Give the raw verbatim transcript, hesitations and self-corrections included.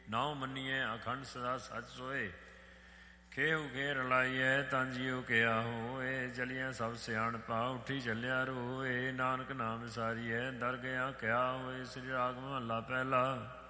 ਨਾਉ ਮੰਨੀਏ ਅਖੰਡ ਸਦਾ ਸੱਚ ਸੋਏ। ਖੇਹੂ ਖੇ ਰਲਾਈਐ ਤਾਂ ਜੀਉ ਕਿਆ ਹੋਏ। ਚਲੀਐ ਸਭ ਸਿਆਣਪਾ ਉੱਠੀ ਚੱਲਿਆ ਰੋਏ। ਨਾਨਕ ਨਾਮ ਵਿਸਾਰੀਐ ਦਰ ਗਿਆ ਕਿਆ ਹੋਏ। ਸ੍ਰੀ ਰਾਗ ਮਹੱਲਾ ਪਹਿਲਾ।